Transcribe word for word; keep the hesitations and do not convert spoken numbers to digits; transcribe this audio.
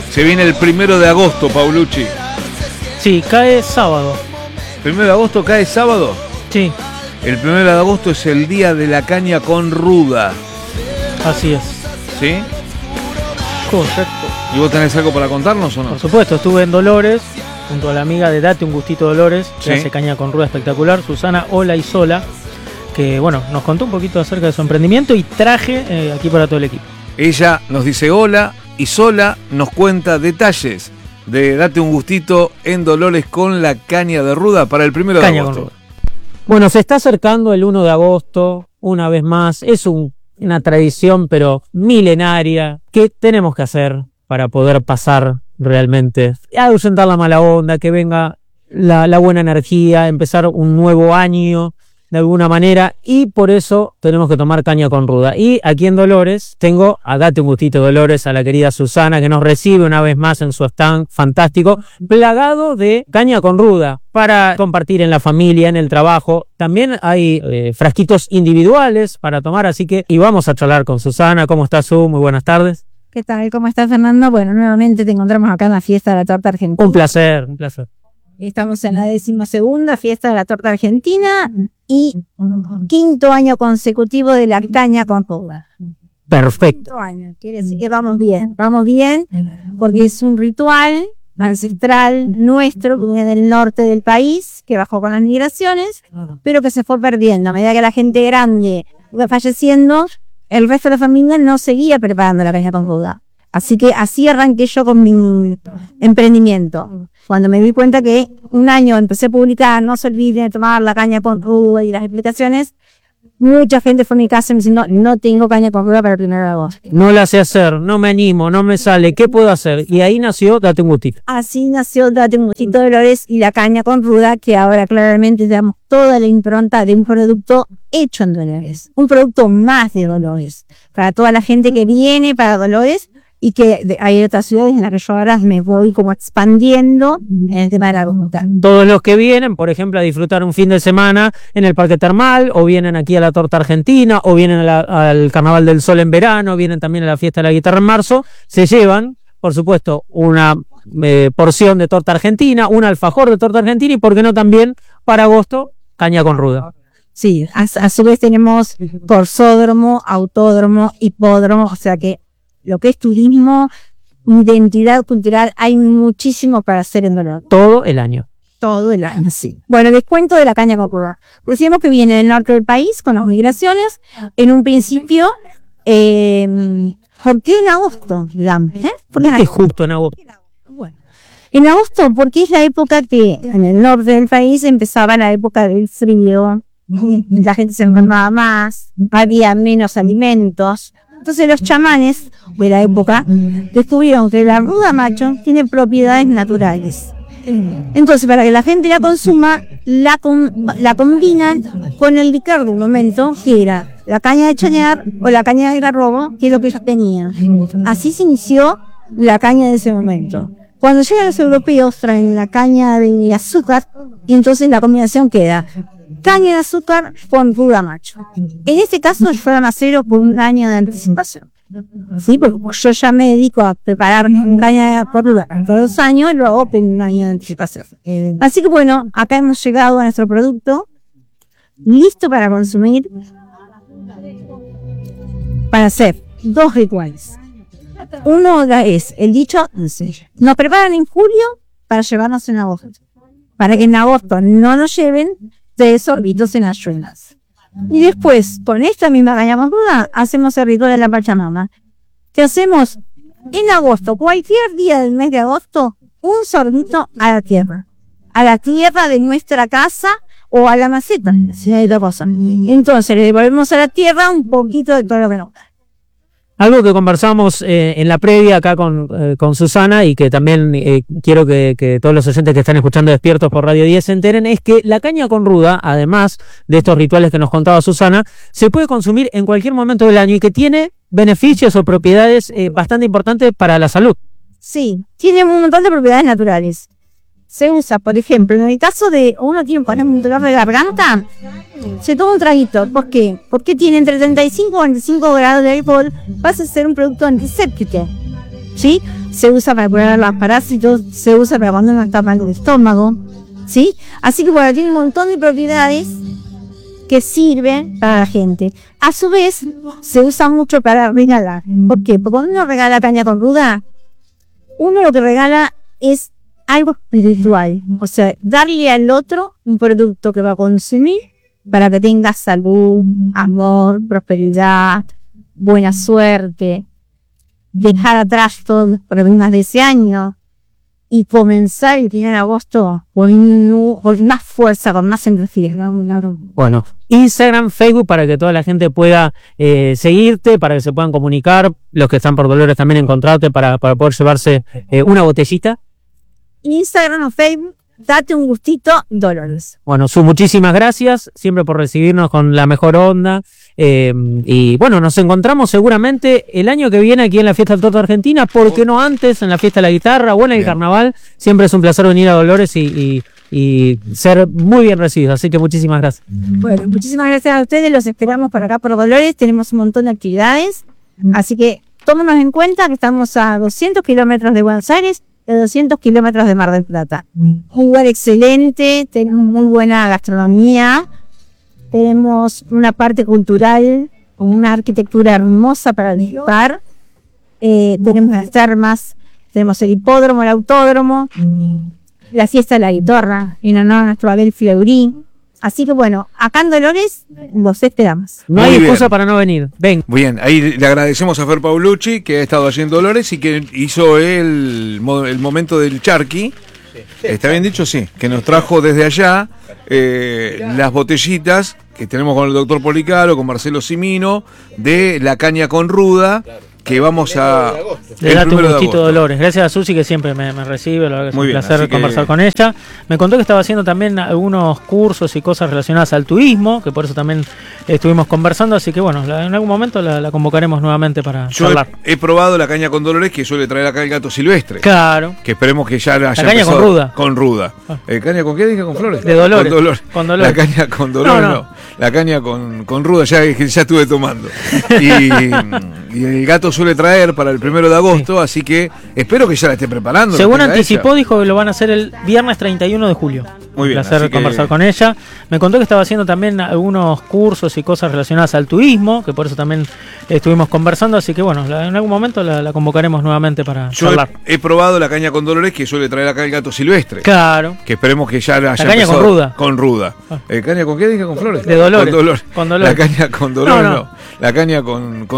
Se viene el primero de agosto, Paulucci. Sí, cae sábado. ¿Primero de agosto cae sábado? Sí. El primero de agosto es el día de la caña con ruda. Así es. ¿Sí? Correcto. ¿Y vos tenés algo para contarnos o no? Por supuesto, estuve en Dolores junto a la amiga de Date un Gustito Dolores, que Sí. hace caña con ruda espectacular, Susana Ola y Sola, que bueno, nos contó un poquito acerca de su emprendimiento y traje eh, aquí para todo el equipo. Ella nos dice hola y Sola nos cuenta detalles de Date un Gustito en Dolores con la caña de ruda para el primero de Caña agosto. con ruda. Bueno, se está acercando el uno de agosto, una vez más, es un, una tradición pero milenaria que tenemos que hacer para poder pasar realmente, ausentar la mala onda, que venga la, la buena energía, empezar un nuevo año de alguna manera, y por eso tenemos que tomar caña con ruda. Y aquí en Dolores tengo a Date un Gustito Dolores, a la querida Susana, que nos recibe una vez más en su stand fantástico, plagado de caña con ruda para compartir en la familia, en el trabajo. También hay eh, frasquitos individuales para tomar, así que y vamos a charlar con Susana. ¿Cómo estás, Su? Muy buenas tardes. ¿Qué tal? ¿Cómo estás, Fernando? Bueno, nuevamente te encontramos acá en la fiesta de la torta argentina. Un placer, un placer. Estamos en la decimosegunda fiesta de la torta argentina y quinto año consecutivo de la caña con ruda. Perfecto. Quinto año, quiere decir que vamos bien, vamos bien porque es un ritual ancestral nuestro que viene del norte del país, que bajó con las migraciones, pero que se fue perdiendo. A medida que la gente grande iba falleciendo, el resto de la familia no seguía preparando la caña con ruda. Así que así arranqué yo con mi emprendimiento. Cuando me di cuenta que un año empecé a publicar, no se olviden de tomar la caña con ruda y las explicaciones, mucha gente fue a mi casa y me dice, no, no tengo caña con ruda para el primero de agosto. No la sé hacer, no me animo, no me sale, ¿qué puedo hacer? Y ahí nació Date un Gustito. Así nació Date un Gustito Dolores y la caña con ruda, que ahora claramente damos toda la impronta de un producto hecho en Dolores. Un producto más de Dolores. Para toda la gente que viene para Dolores y que de, hay otras ciudades en las que yo ahora me voy como expandiendo en el tema de la ruta. Todos los que vienen, por ejemplo, a disfrutar un fin de semana en el Parque Termal, o vienen aquí a la Torta Argentina, o vienen a la, al Carnaval del Sol en verano, vienen también a la Fiesta de la Guitarra en marzo, se llevan, por supuesto, una eh, porción de torta argentina, un alfajor de torta argentina y, por qué no, también para agosto, caña con ruda. Sí, a, a su vez tenemos corsódromo, autódromo, hipódromo, o sea que lo que es turismo, identidad cultural, hay muchísimo para hacer en Dolores. Todo el año. Todo el año, sí. Bueno, les cuento de la caña con ruda. Decimos que viene del norte del país con las migraciones. En un principio, eh, ¿por qué en agosto? Digamos, ¿eh? ¿Por qué en Es agosto? justo en agosto. Bueno, en agosto, porque es la época que en el norte del país empezaba la época del frío, la gente se enfermaba más, había menos alimentos. Entonces los chamanes de la época descubrieron que la ruda macho tiene propiedades naturales. Entonces, para que la gente la consuma, la, com la combinan con el licor del momento, que era la caña de chañar o la caña de garrobo, que es lo que ellos tenían. Así se inició la caña de ese momento. Cuando llegan los europeos, traen la caña de azúcar y entonces la combinación queda caña de azúcar con ruda macho. En este caso, fueron a hacerlo por un año de anticipación. Sí, porque yo ya me dedico a preparar caña de ruda por dos años y lo hago por un año de anticipación. Así que bueno, acá hemos llegado a nuestro producto listo para consumir, para hacer dos rituales. Uno es el dicho, nos preparan en julio para llevarnos en agosto. Para que en agosto no nos lleven de sorbitos en ayunas. Y después, con esta misma caña con ruda, hacemos el ritual de la Pachamama. Que hacemos en agosto, cualquier día del mes de agosto, un sorbito a la tierra. A la tierra de nuestra casa o a la maceta, si hay otra cosa. Entonces le devolvemos a la tierra un poquito de todo lo que nos da. Algo que conversamos eh, en la previa acá con, eh, con Susana y que también eh, quiero que, que todos los oyentes que están escuchando Despiertos por Radio diez se enteren, es que la caña con ruda, además de estos rituales que nos contaba Susana, se puede consumir en cualquier momento del año y que tiene beneficios o propiedades eh, bastante importantes para la salud. Sí, tiene un montón de propiedades naturales. Se usa, por ejemplo, en el caso de uno tiene por ejemplo, un dolor de garganta, se toma un traguito. ¿Por qué? Porque tiene entre treinta y cinco y cuarenta y cinco grados de alcohol, pasa a ser un producto antiséptico. ¿Sí? se usa para curar los parásitos, se usa para cuando uno está mal del estómago, ¿sí? Así que bueno, tiene un montón de propiedades que sirven para la gente. A su vez, se usa mucho para regalar. ¿Por qué? Porque cuando uno regala caña con ruda, uno lo que regala es algo espiritual. O sea, darle al otro un producto que va a consumir para que tenga salud, amor, prosperidad, buena suerte, dejar atrás todos los problemas de ese año y comenzar el primer de agosto con, con más fuerza, con más energía. Bueno, Instagram, Facebook, para que toda la gente pueda eh, seguirte, para que se puedan comunicar, los que están por Dolores también encontrarte para, para poder llevarse eh, una botellita. Instagram o Facebook, date un gustito, Dolores. Bueno, Su, muchísimas gracias, siempre por recibirnos con la mejor onda. Eh, y bueno, nos encontramos seguramente el año que viene aquí en la Fiesta del Torto Argentina, ¿por qué no antes en la Fiesta de la Guitarra o en el Bien. Carnaval? Siempre es un placer venir a Dolores y, y, y ser muy bien recibidos, así que muchísimas gracias. Bueno, muchísimas gracias a ustedes, los esperamos por acá por Dolores, tenemos un montón de actividades, así que tómenos en cuenta que estamos a doscientos kilómetros de Buenos Aires, de doscientos kilómetros de Mar del Plata. Un lugar excelente, tenemos muy buena gastronomía, tenemos una parte cultural, una arquitectura hermosa para disfrutar, eh, tenemos las termas, tenemos el hipódromo, el autódromo, la fiesta de la guitarra, en honor a nuestro Abel Fleury. Así que bueno, acá en Dolores los esperamos. No Muy hay excusa bien. para no venir. Ven. Bien, ahí le agradecemos a Fer Paulucci, que ha estado allí en Dolores y que hizo el, mo- el momento del charqui. ¿Está bien dicho? Sí, que nos trajo desde allá eh, las botellitas que tenemos con el doctor Policaro, con Marcelo Cimino, de la caña con ruda, que vamos a... Le el date un primero de gustito, agosto. Dolores. Gracias a Susi, que siempre me, me recibe, la verdad que es Muy un bien, placer así que- conversar con ella. Me contó que estaba haciendo también algunos cursos y cosas relacionadas al turismo, que por eso también estuvimos conversando, así que bueno, la- en algún momento la, la convocaremos nuevamente para Yo charlar. he, he probado la caña con Dolores, que suele traer acá el gato silvestre. Claro. Que esperemos que ya la haya caña con empezado- ruda. Con ruda. Ah. Eh, ¿Caña con qué dije? ¿Con flores? De Dolores. Con Dolores. Con Dolores. La caña con Dolores, No, no. no. La caña con, con ruda, ya, ya estuve tomando. Y, y el gato suele traer para el primero de agosto, así que espero que ya la esté preparando. la Según tenga anticipó, hecha. dijo que lo van a hacer el viernes treinta y uno de julio. Muy bien, Un placer así que- conversar con ella. Me contó que estaba haciendo también algunos cursos y cosas relacionadas al turismo, que por eso también estuvimos conversando, así que bueno, la- en algún momento la, la convocaremos nuevamente para Yo charlar. he, he probado la caña con Dolores, que suele traer acá el gato silvestre. Claro. Que esperemos que ya la haya caña con empezado- ruda. Con ruda. Ah. Eh, ¿Caña con qué dije? ¿Con flores? De Dolores. Con Dolores. Con Dolores. La caña con Dolores, No, no. no. La caña con, con